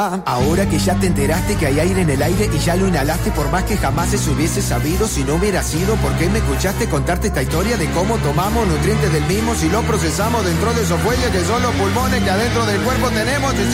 Ahora que ya te enteraste que hay aire en el aire y ya lo inhalaste, por más que jamás eso hubiese sabido, si no hubiera sido, ¿por qué me escuchaste contarte esta historia de cómo tomamos nutrientes del mismo si lo procesamos dentro de esos fuelles que son los pulmones que adentro del cuerpo tenemos?